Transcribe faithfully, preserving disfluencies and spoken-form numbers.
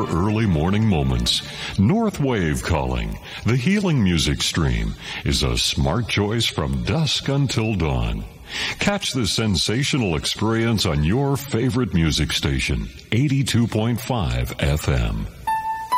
your early morning moments. Northwave Calling, the healing music stream, is a smart choice from dusk until dawn. Catch the sensational experience on your favorite music station, eighty-two point five F M.